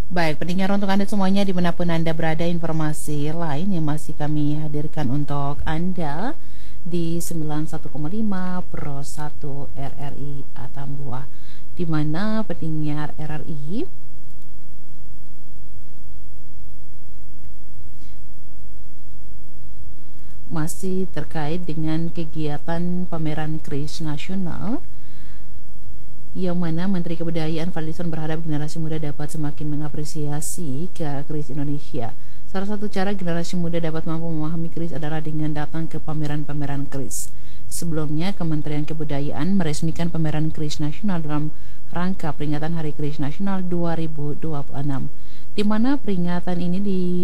Baik, pendengar untuk Anda semuanya dimanapun Anda berada, informasi lain yang masih kami hadirkan untuk Anda di 91,5 Pro 1 RRI Atambua, di mana pendengar RRI masih terkait dengan kegiatan pameran keris nasional yang mana Menteri Kebudayaan Fadlizon berharap generasi muda dapat semakin mengapresiasi keris Indonesia. Salah satu cara generasi muda dapat mampu memahami keris adalah dengan datang ke pameran-pameran keris. Sebelumnya, Kementerian Kebudayaan meresmikan pameran keris nasional dalam rangka peringatan Hari Keris Nasional 2026, di mana peringatan ini